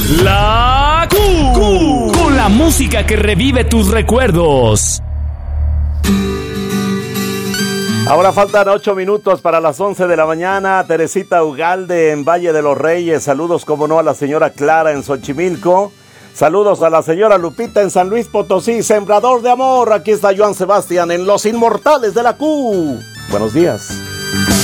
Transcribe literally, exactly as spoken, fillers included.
La Q, con la música que revive tus recuerdos. Ahora faltan ocho minutos para las once de la mañana. Teresita Ugalde en Valle de los Reyes. Saludos, como no, a la señora Clara en Xochimilco. Saludos a la señora Lupita en San Luis Potosí. Sembrador de amor. Aquí está Joan Sebastián en Los Inmortales de la Q. Buenos días.